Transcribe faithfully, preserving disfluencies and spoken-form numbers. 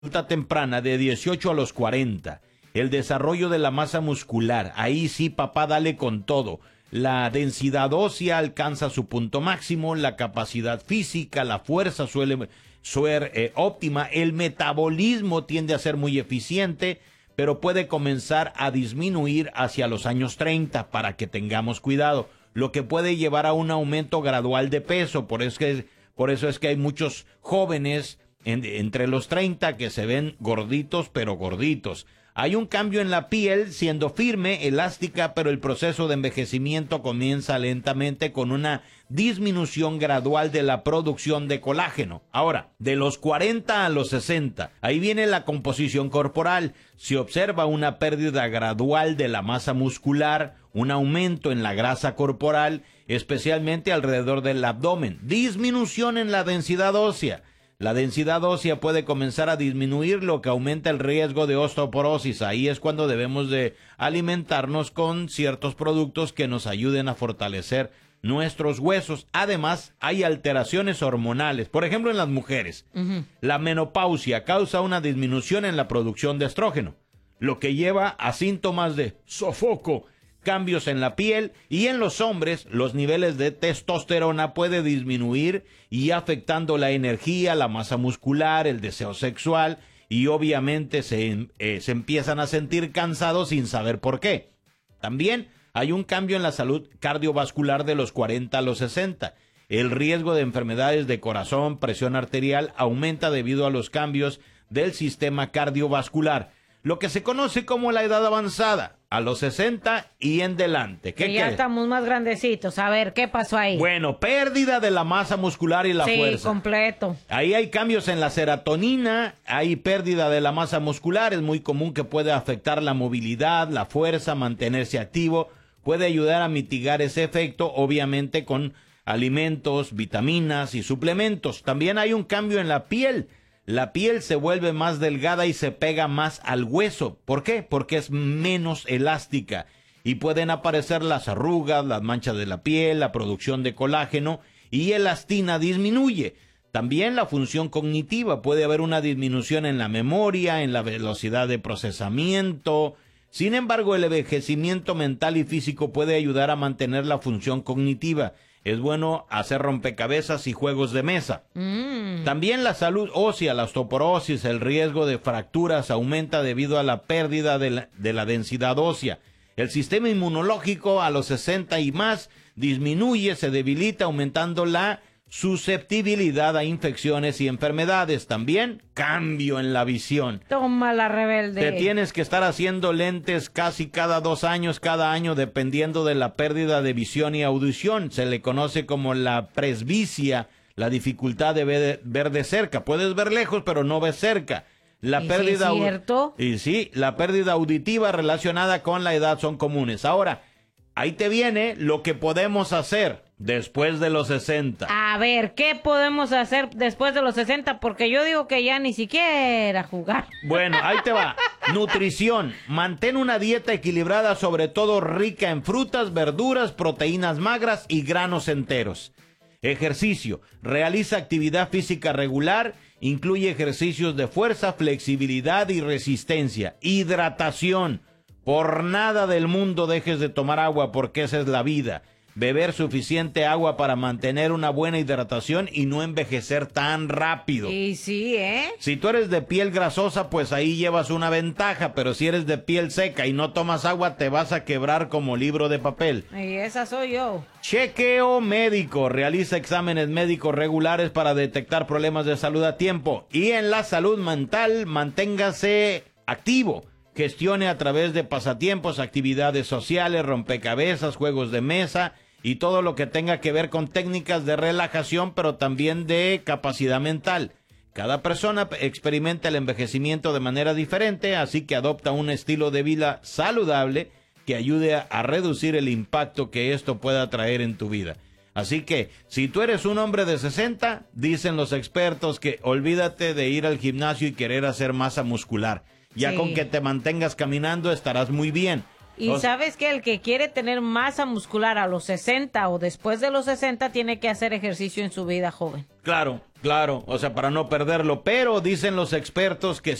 temprana de dieciocho a los cuarenta. El desarrollo de la masa muscular, ahí sí, papá, dale con todo. La densidad ósea alcanza su punto máximo, la capacidad física, la fuerza suele ser eh, óptima, el metabolismo tiende a ser muy eficiente, pero puede comenzar a disminuir hacia los años treinta para que tengamos cuidado, lo que puede llevar a un aumento gradual de peso. Por eso, que, por eso es que hay muchos jóvenes en, entre los treinta que se ven gorditos, pero gorditos. Hay un cambio en la piel, siendo firme, elástica, pero el proceso de envejecimiento comienza lentamente con una disminución gradual de la producción de colágeno. Ahora, de los cuarenta a los sesenta, ahí viene la composición corporal. Se observa una pérdida gradual de la masa muscular, un aumento en la grasa corporal, especialmente alrededor del abdomen, disminución en la densidad ósea. La densidad ósea puede comenzar a disminuir, lo que aumenta el riesgo de osteoporosis. Ahí es cuando debemos de alimentarnos con ciertos productos que nos ayuden a fortalecer nuestros huesos. Además, hay alteraciones hormonales. Por ejemplo, en las mujeres, uh-huh. la menopausia causa una disminución en la producción de estrógeno, lo que lleva a síntomas de sofoco, cambios en la piel, y en los hombres los niveles de testosterona puede disminuir y afectando la energía, la masa muscular, el deseo sexual, y obviamente se, eh, se empiezan a sentir cansados sin saber por qué. También hay un cambio en la salud cardiovascular de los cuarenta a los sesenta. El riesgo de enfermedades de corazón, presión arterial aumenta debido a los cambios del sistema cardiovascular, lo que se conoce como la edad avanzada, a los sesenta y en delante. ¿Qué que ya crees? Estamos más grandecitos. A ver, ¿qué pasó ahí? Bueno, pérdida de la masa muscular y la sí, fuerza. Sí, completo. Ahí hay cambios en la serotonina, hay pérdida de la masa muscular, es muy común que puede afectar la movilidad, la fuerza, mantenerse activo. Puede ayudar a mitigar ese efecto, obviamente con alimentos, vitaminas y suplementos. También hay un cambio en la piel. La piel se vuelve más delgada y se pega más al hueso. ¿Por qué? Porque es menos elástica y pueden aparecer las arrugas, las manchas de la piel, la producción de colágeno y elastina disminuye. También la función cognitiva, puede haber una disminución en la memoria, en la velocidad de procesamiento. Sin embargo, el envejecimiento mental y físico puede ayudar a mantener la función cognitiva. Es bueno hacer rompecabezas y juegos de mesa. Mm. También la salud ósea, la osteoporosis, el riesgo de fracturas aumenta debido a la pérdida de la, de la densidad ósea. El sistema inmunológico a los sesenta y más disminuye, se debilita, aumentando la susceptibilidad a infecciones y enfermedades. También cambio en la visión. Toma la rebelde. Te tienes que estar haciendo lentes casi cada dos años, cada año, dependiendo de la pérdida de visión y audición. Se le conoce como la presbicia, la dificultad de ver, ver de cerca. Puedes ver lejos, pero no ves cerca. La ¿Y pérdida sí es cierto? Y sí, la pérdida auditiva relacionada con la edad son comunes. Ahora, ahí te viene lo que podemos hacer después de los sesenta. A ver, ¿qué podemos hacer después de los sesenta? Porque yo digo que ya ni siquiera jugar. Bueno, ahí te va. Nutrición. Mantén una dieta equilibrada, sobre todo rica en frutas, verduras, proteínas magras y granos enteros. Ejercicio. Realiza actividad física regular. Incluye ejercicios de fuerza, flexibilidad y resistencia. Hidratación. Por nada del mundo dejes de tomar agua, porque esa es la vida. Beber suficiente agua para mantener una buena hidratación y no envejecer tan rápido. Y sí, ¿eh? Si tú eres de piel grasosa, pues ahí llevas una ventaja, pero si eres de piel seca y no tomas agua, te vas a quebrar como libro de papel. Y esa soy yo. Chequeo médico. Realiza exámenes médicos regulares para detectar problemas de salud a tiempo. Y en la salud mental, manténgase activo. Gestione a través de pasatiempos, actividades sociales, rompecabezas, juegos de mesa y todo lo que tenga que ver con técnicas de relajación, pero también de capacidad mental. Cada persona experimenta el envejecimiento de manera diferente, así que adopta un estilo de vida saludable que ayude a, a reducir el impacto que esto pueda traer en tu vida. Así que, si tú eres un hombre de sesenta, dicen los expertos que olvídate de ir al gimnasio y querer hacer masa muscular. Ya sí. Con que te mantengas caminando estarás muy bien. Y O sea, sabes que el que quiere tener masa muscular a los sesenta o después de los sesenta tiene que hacer ejercicio en su vida joven. claro, claro, o sea, para no perderlo, pero dicen los expertos que